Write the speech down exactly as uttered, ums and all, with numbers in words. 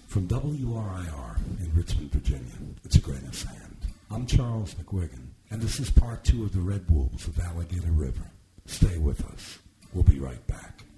From W R I R in Richmond, Virginia, it's a grain of sand. I'm Charles McWiggin, and this is part two of the Red Wolves of Alligator River. Stay with us. We'll be right back.